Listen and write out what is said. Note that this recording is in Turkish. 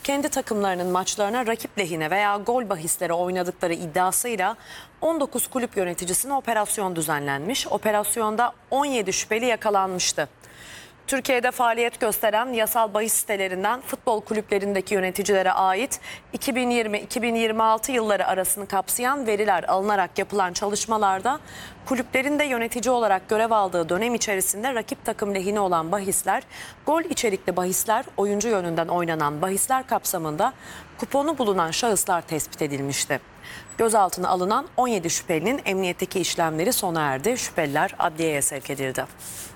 kendi takımlarının maçlarına rakip lehine veya gol bahisleri oynadıkları iddiasıyla 19 kulüp yöneticisine operasyon düzenlenmiş. Operasyonda 17 şüpheli yakalanmıştı. Türkiye'de faaliyet gösteren yasal bahis sitelerinden futbol kulüplerindeki yöneticilere ait 2020-2026 yılları arasını kapsayan veriler alınarak yapılan çalışmalarda kulüplerin de yönetici olarak görev aldığı dönem içerisinde rakip takım lehine olan bahisler, gol içerikli bahisler, oyuncu yönünden oynanan bahisler kapsamında kuponu bulunan şahıslar tespit edilmişti. Gözaltına alınan 17 şüphelinin emniyetteki işlemleri sona erdi. Şüpheliler adliyeye sevk edildi.